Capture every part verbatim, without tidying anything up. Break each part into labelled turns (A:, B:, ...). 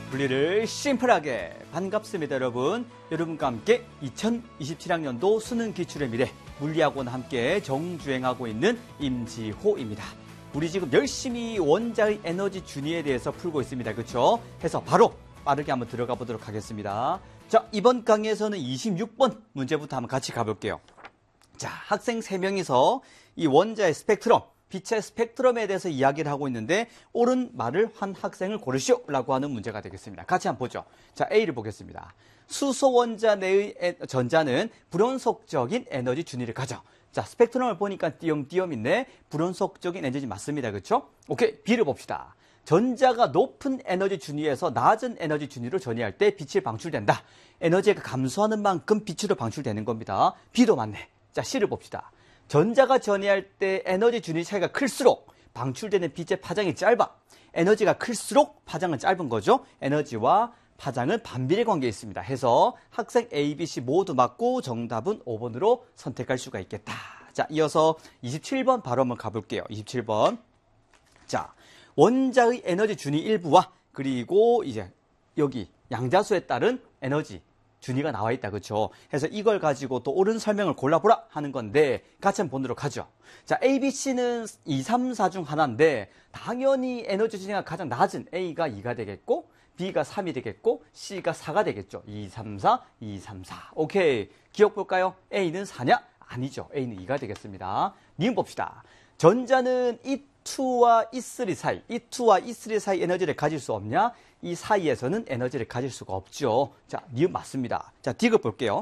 A: 물리를 심플하게. 반갑습니다, 여러분. 여러분과 함께 이천이십칠 학년도 수능 기출의 미래 물리학원과 함께 정주행하고 있는 임지호입니다. 우리 지금 열심히 원자의 에너지 준위에 대해서 풀고 있습니다. 그렇죠? 해서 바로 빠르게 한번 들어가 보도록 하겠습니다. 자, 이번 강의에서는 이십육 번 문제부터 한번 같이 가볼게요. 자, 학생 세 명이서 이 원자의 스펙트럼, 빛의 스펙트럼에 대해서 이야기를 하고 있는데 옳은 말을 한 학생을 고르시오라고 하는 문제가 되겠습니다. 같이 한번 보죠. 자, A를 보겠습니다. 수소 원자 내의 에, 전자는 불연속적인 에너지 준위를 가져. 자, 스펙트럼을 보니까 띄엄띄엄 있네. 불연속적인 에너지 맞습니다. 그렇죠? 오케이, B를 봅시다. 전자가 높은 에너지 준위에서 낮은 에너지 준위로 전이할 때 빛이 방출된다. 에너지가 감소하는 만큼 빛으로 방출되는 겁니다. B도 맞네. 자, C를 봅시다. 전자가 전이할 때 에너지 준위 차이가 클수록 방출되는 빛의 파장이 짧아. 에너지가 클수록 파장은 짧은 거죠. 에너지와 파장은 반비례 관계에 있습니다. 해서 학생 A, B, C 모두 맞고 정답은 오 번으로 선택할 수가 있겠다. 자, 이어서 이십칠 번 바로 한번 가볼게요. 이십칠 번. 자, 원자의 에너지 준위 일부와 그리고 이제 여기 양자수에 따른 에너지 준위가 나와 있다. 그렇죠? 해서 이걸 가지고 또 옳은 설명을 골라보라 하는 건데 같이 한번 보도록 하죠. 자, A, B, C는 이, 삼, 사 중 하나인데 당연히 에너지 준위가 가장 낮은 A가 이가 되겠고 B가 삼이 되겠고 C가 사가 되겠죠. 이, 삼, 사, 이, 삼, 사. 오케이. 기억 볼까요? A는 사냐? 아니죠. A는 이가 되겠습니다. 니은 봅시다. 전자는 이투와 이쓰리 사이, 이투와 이쓰리 사이 에너지를 가질 수 없냐? 이 사이에서는 에너지를 가질 수가 없죠. 자, 니은 맞습니다. 자, D급 볼게요.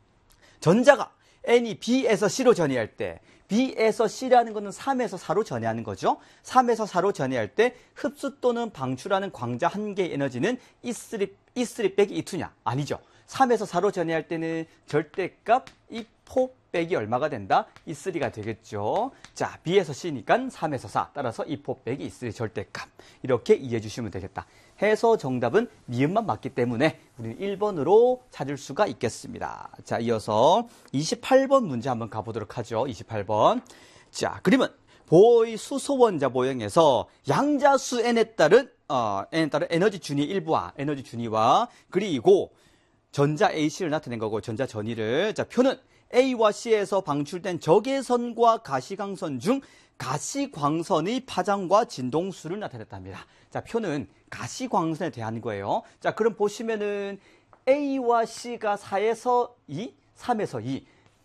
A: 전자가 N이 B에서 C로 전이할 때 B에서 C라는 것은 삼에서 사로 전이하는 거죠. 삼에서 사로 전이할 때 흡수 또는 방출하는 광자 한 개의 에너지는 이쓰리, 이쓰리 빼기 이투냐? 아니죠. 삼에서 사로 전이할 때는 절대값 이포 빼기 얼마가 된다? 이쓰리가 되겠죠. 자, B에서 C니까 삼에서 사. 따라서 이포 빼기 이쓰리 절대값. 이렇게 이해해 주시면 되겠다. 해서 정답은 니은만 맞기 때문에 우리는 일 번으로 찾을 수가 있겠습니다. 자, 이어서 이십팔 번 문제 한번 가보도록 하죠. 이십팔 번. 자, 그러면 보의 수소 원자 모형에서 양자수 N에 따른, 어, N에 따른 에너지 준위 일부와 에너지 준위와 그리고 전자 A, C를 나타낸 거고 전자 전위를. 자, 표는 A와 C에서 방출된 적외선과 가시광선 중 가시광선의 파장과 진동수를 나타냈답니다. 자, 표는 가시광선에 대한 거예요. 자, 그럼 보시면은 A와 C가 사에서 이, 삼에서 이.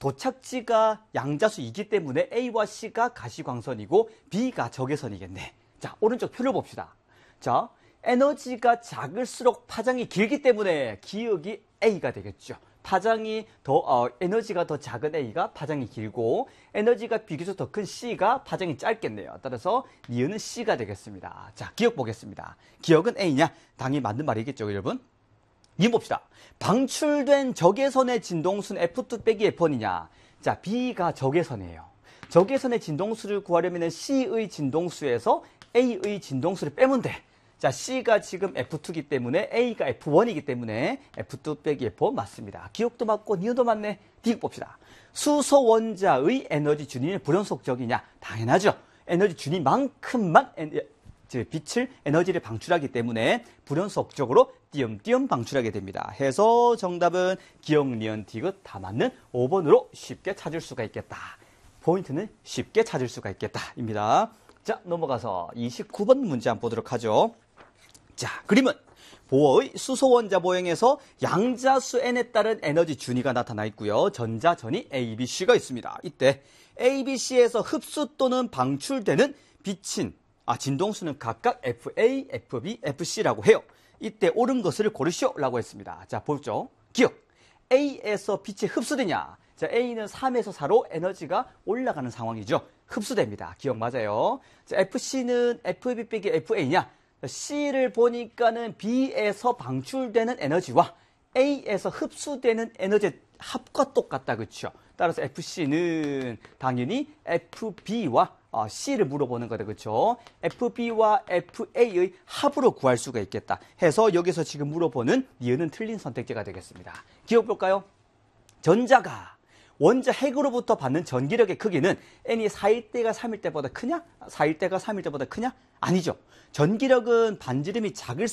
A: 도착지가 양자수 이기 때문에 A와 C가 가시광선이고 B가 적외선이겠네. 자, 오른쪽 표를 봅시다. 자, 에너지가 작을수록 파장이 길기 때문에 기역이 A가 되겠죠. 파장이 더, 어, 에너지가 더 작은 A가 파장이 길고 에너지가 비교적 더 큰 C가 파장이 짧겠네요. 따라서 니은은 C가 되겠습니다. 자, 기억 보겠습니다. 기억은 A냐? 당연히 맞는 말이겠죠, 여러분? 니은 봅시다. 방출된 적외선의 진동수는 에프 투 빼기 에프 원이냐? 자, B가 적외선이에요. 적외선의 진동수를 구하려면 C의 진동수에서 A의 진동수를 빼면 돼. 자, C가 지금 에프 투이기 때문에 A가 에프 원이기 때문에 에프 투 빼기 에프 원 맞습니다. 기억도 맞고 니은도 맞네. D급 봅시다. 수소 원자의 에너지 준위는 불연속적이냐? 당연하죠. 에너지 준위만큼만 에, 빛을 에너지를 방출하기 때문에 불연속적으로 띄엄띄엄 방출하게 됩니다. 해서 정답은 기억, 니은, 디귿 다 맞는 오 번으로 쉽게 찾을 수가 있겠다. 포인트는 쉽게 찾을 수가 있겠다 입니다. 자, 넘어가서 이십구 번 문제 한번 보도록 하죠. 자, 그림은 보어의 수소 원자 모형에서 양자수 N에 따른 에너지 준위가 나타나 있고요. 전자전이 A, B, C가 있습니다. 이때 A, B, C에서 흡수 또는 방출되는 빛인, 아, 진동수는 각각 에프 에이, 에프 비, 에프 씨라고 해요. 이때 옳은 것을 고르시오라고 했습니다. 자, 보죠. 기억. A에서 빛이 흡수되냐? 자, A는 삼에서 사로 에너지가 올라가는 상황이죠. 흡수됩니다. 기억 맞아요. 자, 에프 씨는 에프 비 빼기 에프 에이냐? C를 보니까는 B에서 방출되는 에너지와 A에서 흡수되는 에너지의 합과 똑같다. 그렇죠? 따라서 에프 씨는 당연히 에프 비와 어, C를 물어보는 거다. 그렇죠? 에프 비와 에프 에이의 합으로 구할 수가 있겠다. 해서 여기서 지금 물어보는 니은은 틀린 선택지가 되겠습니다. 기억 볼까요? 전자가 원자 핵으로부터 받는 전기력의 크기는 N이 사일 대가 삼일 때보다 크냐? 사일 대가 삼일 때보다 크냐? 아니죠. 전기력은 반지름이 작을